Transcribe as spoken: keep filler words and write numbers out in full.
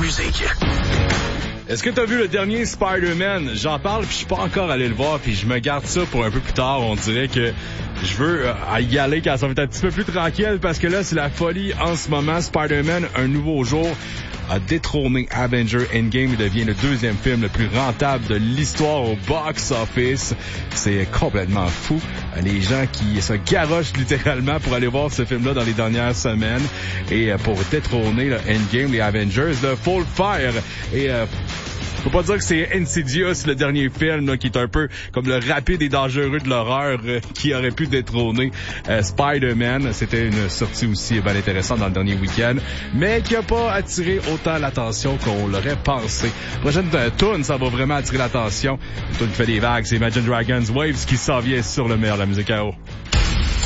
musique. Est-ce que t'as vu le dernier Spider-Man? J'en parle puis je suis pas encore allé le voir puis je me garde ça pour un peu plus tard. On dirait que je veux euh, y aller quand ça va être un petit peu plus tranquille parce que là, c'est la folie en ce moment. Spider-Man, un nouveau jour, a détrôné Avengers Endgame et devient le deuxième film le plus rentable de l'histoire au box-office. C'est complètement fou. Les gens qui se garochent littéralement pour aller voir ce film-là dans les dernières semaines. Et pour détrôner là, Endgame, les Avengers, il faut le faire. Et euh, faut pas dire que c'est Insidious, le dernier film, là, qui est un peu comme le rapide et dangereux de l'horreur euh, qui aurait pu détrôner euh, Spider-Man. C'était une sortie aussi bien intéressante dans le dernier week-end, mais qui a pas attiré autant l'attention qu'on l'aurait pensé. Prochaine euh, tune, ça va vraiment attirer l'attention. Une tune qui fait des vagues, c'est Imagine Dragons Waves qui s'en vient sur le meilleur de la musique à eau.